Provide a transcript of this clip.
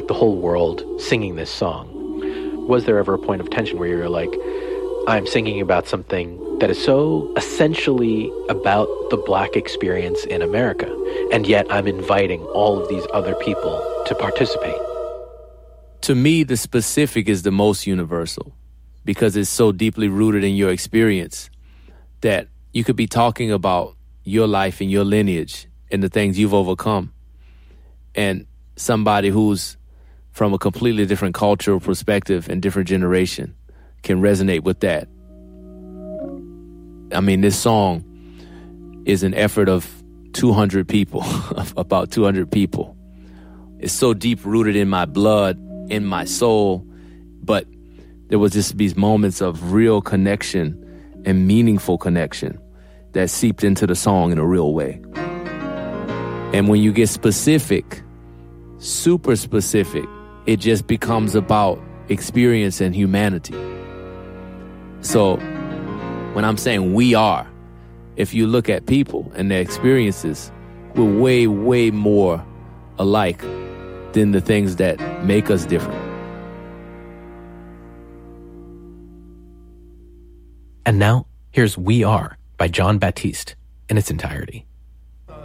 the whole world singing this song. Was there ever a point of tension where you're like, I'm singing about something that is so essentially about the Black experience in America, and yet I'm inviting all of these other people to participate? To me, the specific is the most universal because it's so deeply rooted in your experience that you could be talking about your life and your lineage and the things you've overcome. And somebody who's from a completely different cultural perspective and different generation can resonate with that. I mean, this song is an effort of 200 people, about 200 people. It's so deep rooted in my blood, in my soul, but there was just these moments of real connection and meaningful connection that seeped into the song in a real way. And when you get specific, super specific, it just becomes about experience and humanity. So when I'm saying we are, if you look at people and their experiences, we're way, way more alike than the things that make us different. And now, here's We Are by Jon Batiste in its entirety.